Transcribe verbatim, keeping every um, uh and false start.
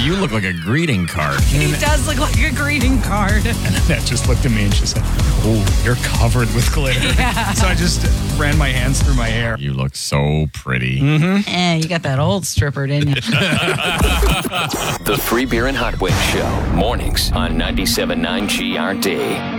You look like a greeting card. He does look like a greeting card. And Annette just looked at me and she said, oh, you're covered with glitter. Yeah. So I just ran my hands through my hair. You look so pretty. Mm-hmm. Eh, you got that old stripper, didn't you? The Free Beer and Hot Wings Show, mornings on ninety-seven point nine G R D.